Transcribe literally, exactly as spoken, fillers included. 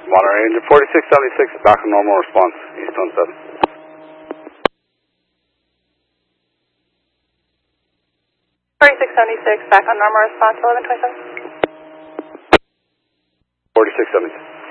Monitor engine forty-six seventy-six, back on normal response, Eastone seven. forty-six seventy-six, back on normal response, eleven twenty-seven. forty-six seventy-six.